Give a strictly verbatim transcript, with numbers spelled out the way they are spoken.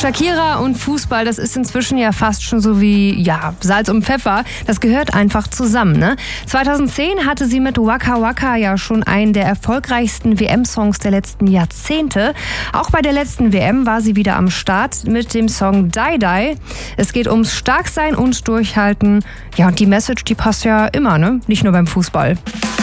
Shakira und Fußball, das ist inzwischen ja fast schon so wie ja, Salz und Pfeffer. Das gehört einfach zusammen. Ne? zweitausendzehn hatte sie mit Waka Waka ja schon einen der erfolgreichsten W M-Songs der letzten Jahrzehnte. Auch bei der letzten W M war sie wieder am Start mit dem Song Die Die. Es geht ums Starksein und Durchhalten. Ja, und die Message, die passt ja immer, ne? Nicht nur beim Fußball.